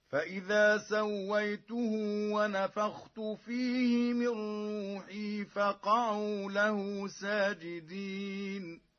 فإذا سويته ونفخت فيه من روحي فقعوا له ساجدين